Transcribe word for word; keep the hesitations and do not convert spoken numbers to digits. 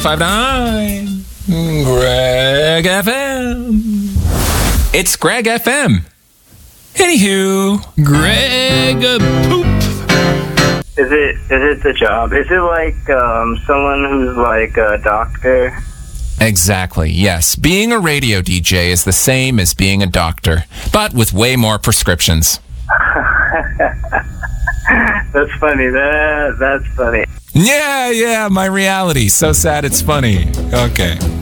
five nine Greg F M. It's Greg F M. Anywho, Greg Poop. Is it is it the job? Is it like um, someone who's like a doctor? Exactly, yes. Being a radio D J is the same as being a doctor, but with way more prescriptions. That's funny. That that's funny. Yeah, yeah, my reality. So sad it's funny. Okay.